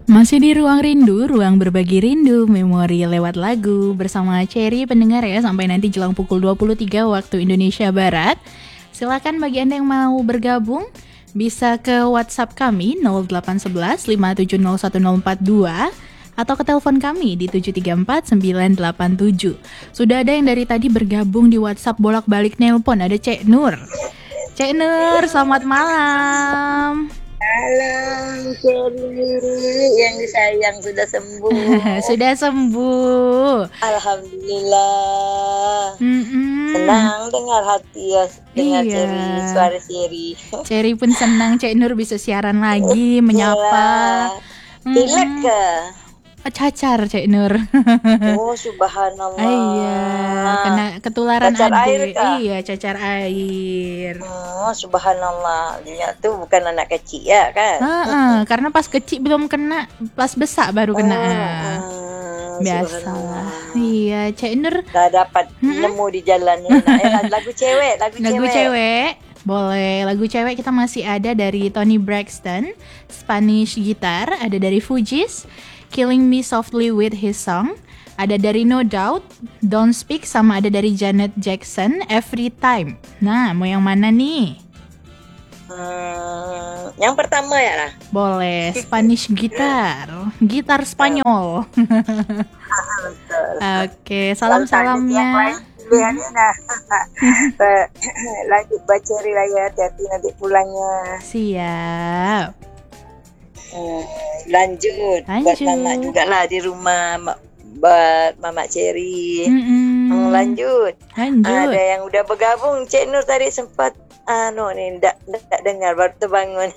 Masih di Ruang Rindu, ruang berbagi rindu, memori lewat lagu bersama Cherry pendengar ya sampai nanti jelang pukul 23 waktu Indonesia Barat. Silakan bagi Anda yang mau bergabung bisa ke WhatsApp kami 0811 5701042 atau ke telepon kami di 734-987. Sudah ada yang dari tadi bergabung di WhatsApp bolak-balik nelpon, ada Cek Nur. Cek Nur, selamat malam. Malam, Cherry yang disayang sudah sembuh. Sudah sembuh. Alhamdulillah. Senang dengar hati ya, dengar Iya. Cherry, suara Cherry. Cherry pun senang Cek Nur bisa siaran lagi, menyapa. Pilek ke? Cacar Cek Nur. Oh, subhanallah. Iya, kena ketularan Cacar adik. air kah? Iya, cacar air. Oh, subhanallah. Dia tuh bukan anak kecil ya kan? Karena pas kecil belum kena, pas besar baru kena. Biasalah. Iya, Cek Nur. Gak dapat nemu di jalan ini. Lagu cewek, lagu cewek. Boleh, lagu cewek kita masih ada dari Toni Braxton, Spanish Guitar, ada dari Fugees, Killing Me Softly with His Song, ada dari No Doubt, Don't Speak, sama ada dari Janet Jackson, Every Time. Nah, mau yang mana nih? Yang pertama ya lah. Boleh, Spanish Guitar, gitar Spanyol. Oke, salam-salamnya. Lanjut baca lah ya, hati-hati nanti pulangnya. Siap. Lanjut. Buat mama juga lah di rumah, buat mama Cherry. Lanjut. Ada yang udah bergabung. Cik Nur tadi sempat ndak dengar, baru terbangun.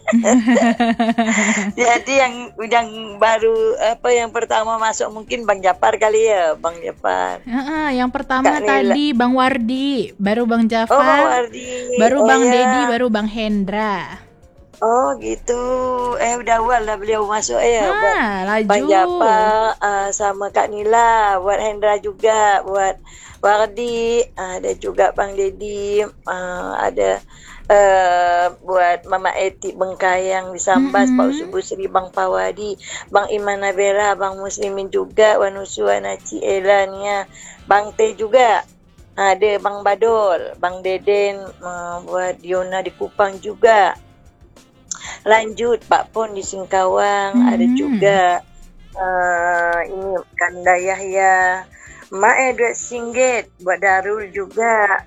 Jadi yang baru yang pertama masuk mungkin Bang Japar kali ya, Bang Japar. Yang pertama tadi Bang Wardi, baru Bang Jafar, Bang Wardi. baru Bang Dedi, baru Bang Hendra. Oh gitu. Udah awal lah beliau masuk ya. Buat laju. Bang Japar sama Kak Nila, buat Hendra juga, buat Wardi, ada juga Bang Dedi, ada buat Mama Eti Bengkayang di Sambas, Pak Subuh Sri, Bang Pawadi, Bang Iman Nabera, Bang Muslimin juga, Wanusua Naci Elania, Bang T juga. Ada Bang Badol, Bang Deden, buat Diona di Kupang juga. Lanjut Pak Pon di Singkawang, ada juga ini Kanda Yahya, Mak Edward Singgit, buat Darul juga.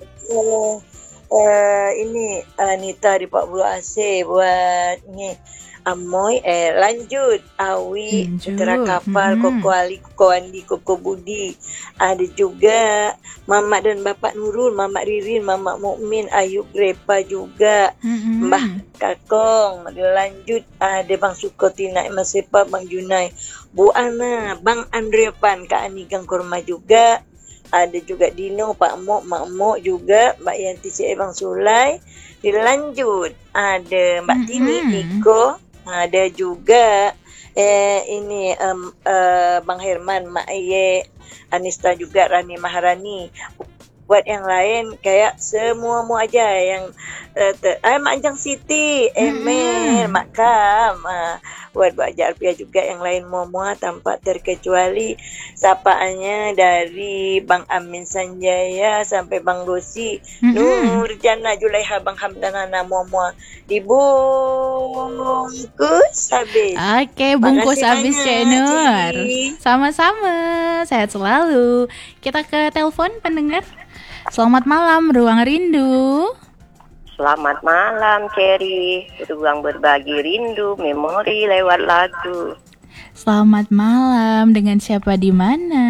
Ini Anita di Pak Bulu AC, buat ini Amoy. Lanjut Awi, Putra Kapal, Koko Ali, Koko Andi, Koko Budi. Ada juga Mamak dan Bapak Nurul, Mamak Ririn, Mamak Mukmin, Ayub Grepa juga. Mbah Kakong. Lanjut ada Bang Sukotina, Mas Sepa, Bang Junai, Bu Ana, Bang Andre Pan, Kak Ani Gang Kurma juga. Ada juga Dino, Pak Mok, Mak Mok juga, Mbak Yanti, Cik Bang Sulai. Dilanjut ada Mbak Tini, Niko. Ada juga ini Bang Herman, Mak Iye, Anista juga, Rani Maharani. Buat yang lain kayak semua aja yang Mak Anjang Siti, Emel, Mak Kam, buat Jarpia juga yang lain semua tanpa terkecuali. Sapaannya dari Bang Amin Sanjaya sampai Bang Gosi, Nurjana, Julaiha, Bang Hamdanana, semua dibungkus habis. Oke, bungkus habis Cek Nur. Sama-sama, sehat selalu. Kita ke telepon pendengar. Selamat malam, Ruang Rindu. Selamat malam, Cherry. Ruang berbagi rindu, memori lewat lagu. Selamat malam, dengan siapa di mana?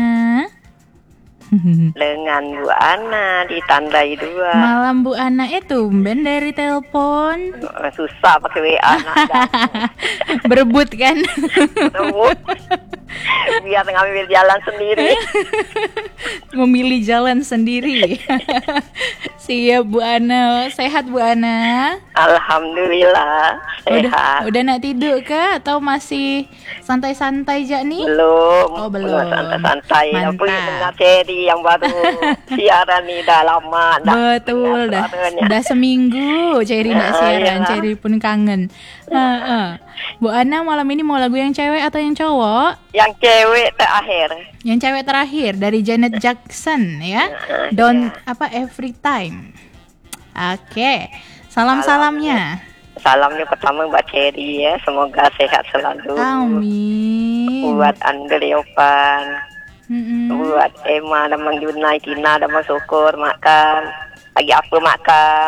Dengan Bu Ana di Tandai 2. Malam Bu Ana itu ben dari telepon. Susah pakai WA. Berebut kan? Berebut. Biar ngambil jalan sendiri. Memilih jalan sendiri. Siap Bu Ana. Sehat Bu Ana? Alhamdulillah sehat. Udah nak tidur ke atau masih santai-santai aja nih? Belum. Oh, belum. Santai-santai. Mantap. Tapi dengar Cherry yang baru siaran nih dah lama. Betul dah seminggu Cherry nak siaran. Cherry pun kangen. Bu Ana malam ini mau lagu yang cewek atau yang cowok? Yang cewek terakhir. Yang cewek terakhir dari Janet Jackson ya. Every time. Oke. Salam-salamnya. Salamnya pertama buat Cherry ya. Semoga sehat selalu. Amin. Buat Andre Opan. Buat Emma dan Mang Junai, Tina dan Mang Syukur makan. Lagi apa makan?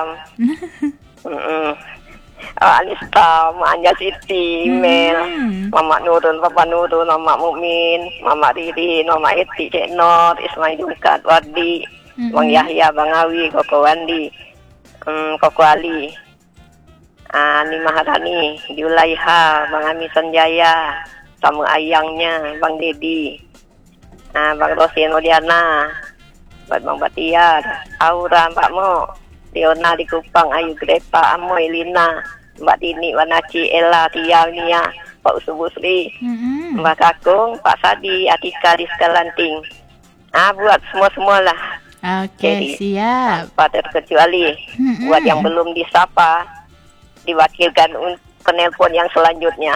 Alista, Mak Anja Siti, Mel, Mama Nurun, Papa Nurun, Mama Mukmin, Mama Ririn, Mama Eti, Cik Nur, Ismail Jungkat, Wardi, Bang Yahya, Bang Awi, Koko Wandi, Koko Ali, Ani Maharani, Julaiha, Bang Ami Sanjaya, sama ayangnya, Bang Dedi, Bang Rosin Odiana, buat Bang Batiar, Aura, Mbak Mo, Leona di Kupang, Ayu Greta, Amoy, Lina, Mbak Tini, Wanaci, Ella, Tia, Nia, Pak Usubusri, Mbak Kakung, Pak Sadi, Atika di Skalanting. Buat semua-semua lah. Oke, siap. Tanpa terkecuali. Buat yang belum disapa, diwakilkan penelpon yang selanjutnya.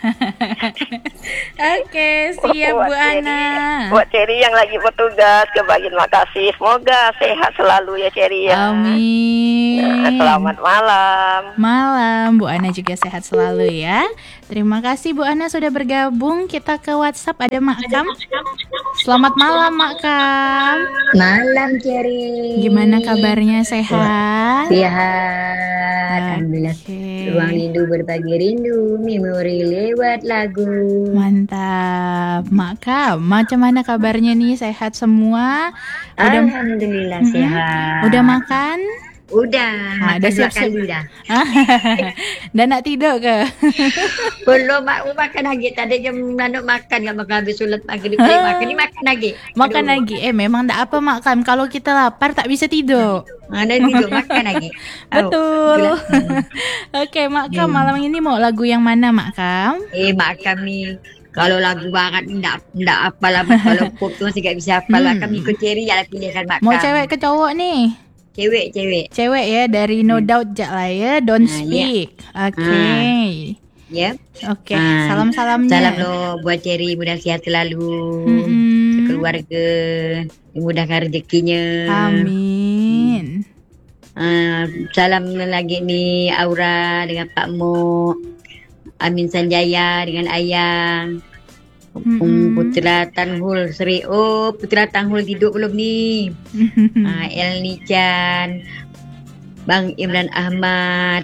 Oke, siap Bu Ana. Buat Cherry yang lagi bertugas, kebagian makasih. Semoga sehat selalu ya Cherry ya. Amin. Selamat malam. Malam, Bu Ana juga sehat selalu ya. Terima kasih Bu Ana sudah bergabung. Kita ke WhatsApp ada Mak Kam. Selamat malam Mak Kam. Malam Cherry. Gimana kabarnya, sehat? Sehat. Alhamdulillah. Ruang rindu berbagi rindu, memori lewat lagu. Mantap. Mak Kam, macam mana kabarnya nih? Sehat semua? Alhamdulillah sehat. Udah makan? Udah. Ada siap-siap dah. Dan nak tidur ke? Belum makan lagi. Tadi jam nak makan kan makan habis solat maghrib makan ni makan lagi. Makan lagi. Memang tak apa Mak Kam. Kalau kita lapar tak bisa tidur. Ada tidur makan lagi. Betul. Okey Mak Kam, malam ini mau lagu yang mana Mak Kam? Mak Kam ni kalau lagu barat ndak hafal apa. Kalau pop tu masih tak bisa hafal. Mak Kam ikut Cherry yang pilihkan Mak Kam. Mau cewek ke cowok ni? Cewek. Cewek ya, dari No Doubt jak lah ya. Don't Speak. Okay. Ya. Okay. Salam-salamnya. Salam lo buat Cherry, mudah sihat selalu. Keluarga, dimudahkan rezekinya. Amin. Salam lagi ni Aura dengan Pak Mo, Amin Sanjaya dengan Ayang. Putra Tanhul Seri. Putra Tanhul tidur belum ni? El Nichan, Bang Imran Ahmad.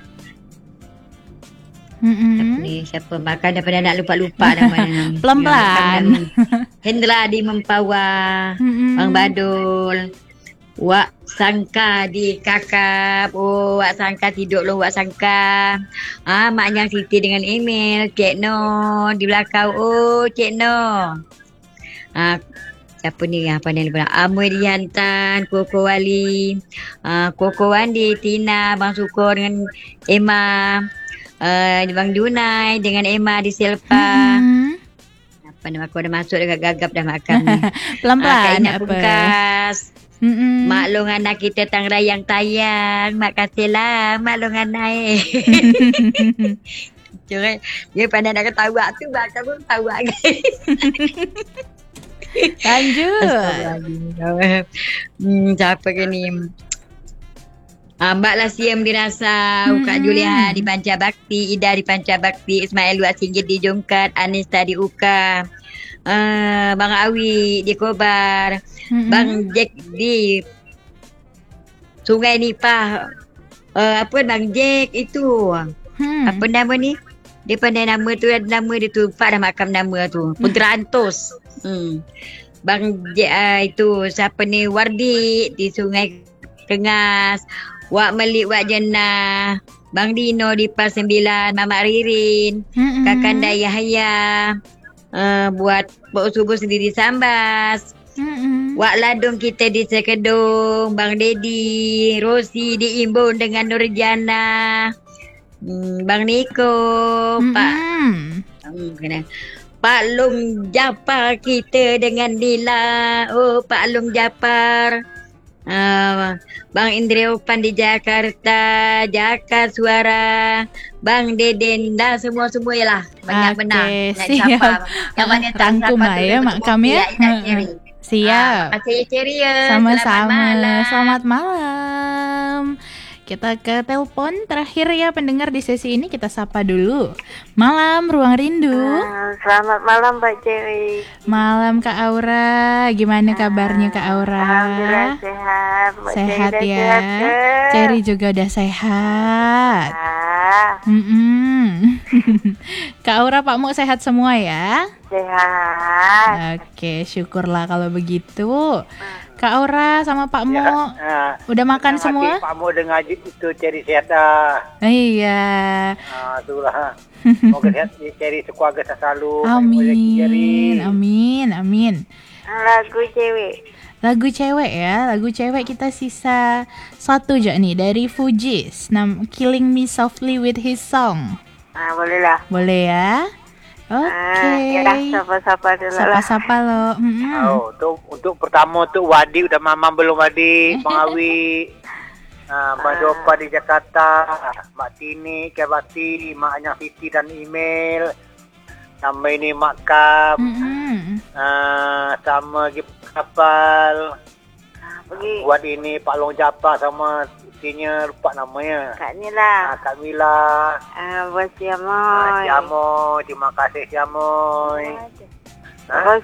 Siapa makan daripada nak lupa-lupa nama. Pelan-pelan. Hendra di Mempawah, Bang Badul, Wak Sangka di Kakap. Wak Sangka tidur lo Wak Sangka. Mak Yang Siti dengan email. Cik No di belakang. Cik No. Siapa ni yang pandai lupa? Amoy Dihantan, Koko Wali, Koko Wandi, Tina, Bang Syukur dengan Emma, Bang Junai dengan Emma di Selpa. Apa nama aku dah masuk dekat gagap dah makan ni. Pelan-pelan apa? Pungkas. Maklum anak kita tang rayang tayang. Mak kasilah maklum anak Dia pandai nak ketawa tu, bakal pun tawa guys. Lanjut. Siapa ke ni? Mbak Lasiam dirasa, Kak Julia di Panca Bakti, Ida di Panca Bakti, Ismail Luat Singgit di Jongkat, Anista di Uka, Bang Awi di Kobar, Bang Jack di Sungai Nipah. Apa Bang Jack itu? Apa nama ni? Dia pandai nama tu, ada nama dia tu. Pak dah makam nama tu. Putra Antos. Bang Jack itu siapa ni? Wardi di Sungai Kengas. Wak Melik, Wak Jenah, Bang Dino di Pas 9, Mama Ririn, Kakanda Yahya, buat Pok Subuh sendiri Sambas, Wak Ladung kita di Sekedung, Bang Dedi, Rosi di Imbun dengan Nurjana, Bang Niko, Pak Long Japar kita dengan Nila. Pak Long Japar. Bang Indri Opan di Jakarta, Jaka Suara, Bang Deden, dah semua-semua lah. Banyak benar. Siap. Rangkum lah ya mak kami ya. Siap. Makasih Cherry ya. Sama-sama. Selamat malam. Kita ke telepon terakhir ya pendengar di sesi ini, kita sapa dulu. Malam Ruang Rindu. Selamat malam Mbak Cherry. Malam Kak Aura. Gimana kabarnya Kak Aura? Alhamdulillah sehat. Mbak Sehat Cherry ya. sehat, Cherry juga udah sehat. Kak Aura, Pak Mu sehat semua ya? Sehat. Oke, syukurlah kalau begitu. Kak Aura sama Pak Mo udah makan semua? Pak Mo dengar itu Cherry sehat. Iya. Itulah. Semoga sehat Cherry sekeluarga selalu. Amin. Lagu cewek. Lagu cewek ya, lagu cewek kita sisa satu aja nih dari Fugees, Killing Me Softly with His Song. Boleh lah. Boleh ya? Oke. Sapa-sapa dulu lah. Sapa-sapa lo. Untuk pertama untuk Wadi, udah mama belum Wadi, Bang Awi, Mbak Dopa di Jakarta, Mbak Tini, Kebati, Mak Anyang Siti dan email, sama ini Mak Kam, sama kapal, buat ini Pak Long Japa sama istrinya lupa namanya. Kak Nila. Kak Mila. Bos Siamoy. Siamoy, terima kasih Siamoy. Bos